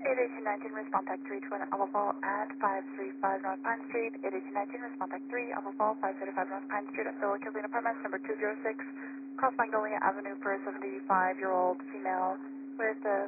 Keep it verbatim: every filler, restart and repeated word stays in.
eight eight two one nine, respond tech three two one Alpha Fall at five three five North Pine Street. eight eight two one nine, respond tech three Alpha Fall, five three five North Pine Street. Villa Killeen Apartments, number two zero six, Cross Magnolia Avenue for a seventy-five-year-old female with a